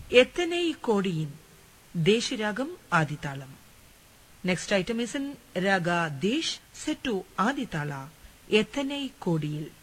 എത്തനൈ കോടിയിൻ ദേശരാഗം ആദിതാളം. Next item is in Raga Desh set to Aditala, Ethanei Kodil.